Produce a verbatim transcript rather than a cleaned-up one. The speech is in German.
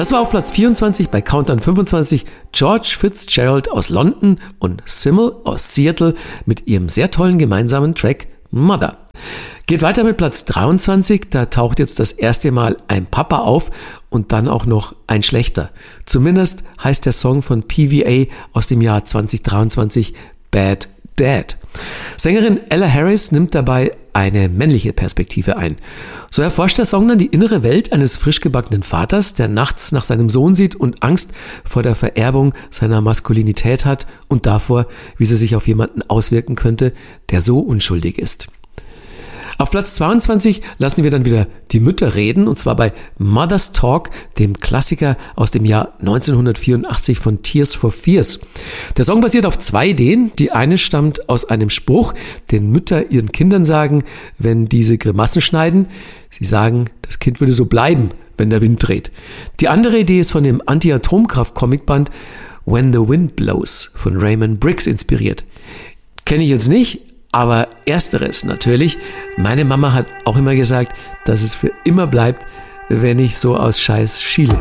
Das war auf Platz vierundzwanzig, bei Countdown fünfundzwanzig George Fitzgerald aus London und Simmel aus Seattle mit ihrem sehr tollen gemeinsamen Track Mother. Geht weiter mit Platz dreiundzwanzig, da taucht jetzt das erste Mal ein Papa auf und dann auch noch ein schlechter. Zumindest heißt der Song von P V A aus dem Jahr zwanzig dreiundzwanzig Bad Dad. Sängerin Ella Harris nimmt dabei eine männliche Perspektive ein. So erforscht der Song dann die innere Welt eines frisch gebackenen Vaters, der nachts nach seinem Sohn sieht und Angst vor der Vererbung seiner Maskulinität hat und davor, wie sie sich auf jemanden auswirken könnte, der so unschuldig ist. Auf Platz zweiundzwanzig lassen wir dann wieder die Mütter reden, und zwar bei Mother's Talk, dem Klassiker aus dem Jahr neunzehnhundertvierundachtzig von Tears for Fears. Der Song basiert auf zwei Ideen. Die eine stammt aus einem Spruch, den Mütter ihren Kindern sagen, wenn diese Grimassen schneiden. Sie sagen, das Kind würde so bleiben, wenn der Wind dreht. Die andere Idee ist von dem Anti-Atomkraft-Comicband When the Wind Blows von Raymond Briggs inspiriert. Kenne ich jetzt nicht, aber ersteres natürlich. Meine Mama hat auch immer gesagt, dass es für immer bleibt, wenn ich so aus Scheiß schiele.